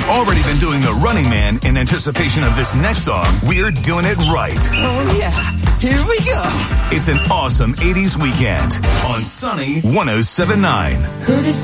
already been doing the Running Man in anticipation of this next song, we're doing it right. Oh, yeah. Here we go. It's an awesome 80s weekend on Sunny 107.9. Heard it